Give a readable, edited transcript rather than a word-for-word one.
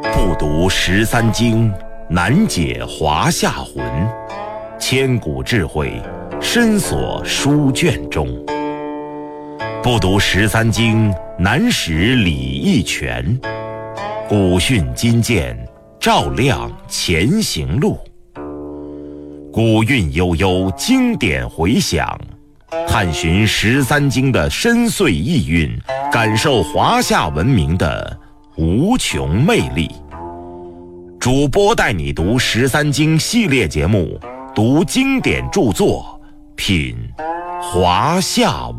不读13经，难解华夏魂。千古智慧，深锁书卷中。不读13经，难识礼义权。古训今鉴，照亮前行路。古韵悠悠，经典回响，探寻13经的深邃意蕴，感受华夏文明的无穷魅力。主播带你读13经系列节目，读经典著作，品华夏文。